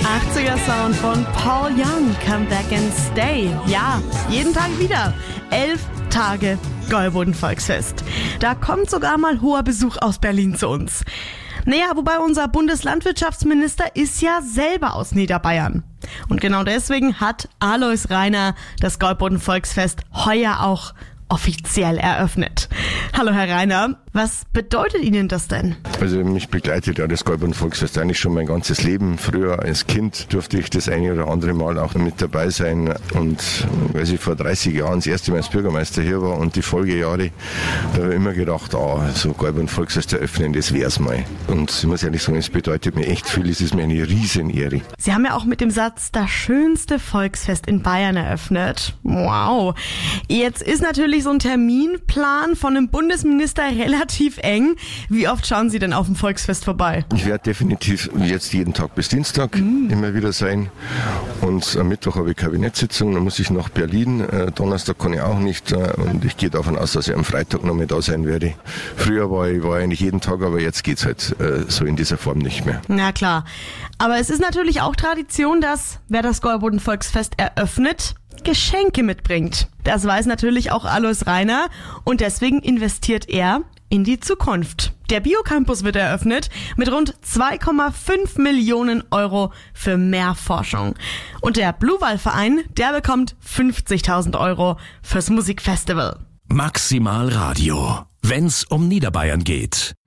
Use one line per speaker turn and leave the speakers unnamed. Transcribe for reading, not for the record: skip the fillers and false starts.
80er Sound von Paul Young, Come Back and Stay. Ja, jeden Tag wieder. 11 Tage Gäuboden Volksfest. Da kommt sogar mal hoher Besuch aus Berlin zu uns. Naja, wobei unser Bundeslandwirtschaftsminister ist ja selber aus Niederbayern. Und genau deswegen hat Alois Rainer das Gäuboden Volksfest heuer auch offiziell eröffnet. Hallo Herr Rainer, was bedeutet Ihnen das denn?
Also mich begleitet ja das Gäuboden Volksfest eigentlich schon mein ganzes Leben. Früher als Kind durfte ich das eine oder andere Mal auch mit dabei sein. Und als ich vor 30 Jahren das erste Mal als Bürgermeister hier war und die Folgejahre, da habe ich immer gedacht, so Gäuboden Volksfest eröffnen, das wär's mal. Und ich muss ehrlich sagen, es bedeutet mir echt viel, es ist mir eine Riesenehre.
Sie haben ja auch mit dem Satz das schönste Volksfest in Bayern eröffnet. Wow. Jetzt ist natürlich so ein Terminplan von einem Bundesminister relativ eng. Wie oft schauen Sie denn auf dem Volksfest vorbei?
Ich werde definitiv jetzt jeden Tag bis Dienstag immer wieder sein. Und am Mittwoch habe ich Kabinettssitzung, dann muss ich nach Berlin. Donnerstag kann ich auch nicht. Und ich gehe davon aus, dass ich am Freitag noch mal da sein werde. Früher war ich eigentlich jeden Tag, aber jetzt geht's halt so in dieser Form nicht mehr.
Na klar. Aber es ist natürlich auch Tradition, dass, wer das Gäuboden Volksfest eröffnet, Geschenke mitbringt. Das weiß natürlich auch Alois Rainer und deswegen investiert er in die Zukunft. Der Biocampus wird eröffnet mit rund 2,5 Millionen Euro für mehr Forschung. Und der Bluewal-Verein, der bekommt 50.000 Euro fürs Musikfestival.
Maximal Radio, wenn's um Niederbayern geht.